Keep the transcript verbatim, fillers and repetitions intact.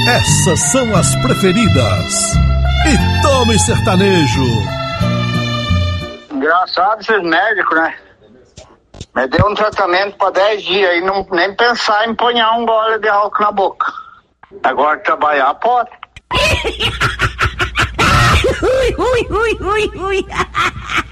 Essas são as preferidas. E tome sertanejo. Engraçado esses médicos, né? Me deu um tratamento para dez dias e não nem pensar em ponhar um gole de álcool na boca. Agora trabalhar pode. Ui, ui, ui, ui, ui.